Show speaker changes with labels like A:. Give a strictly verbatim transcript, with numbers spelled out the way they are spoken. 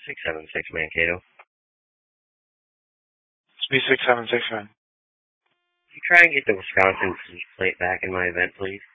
A: six seven six Mankato.
B: Speed six seven six, man.
A: Can you try and get the Wisconsin fleet plate back in my event, please?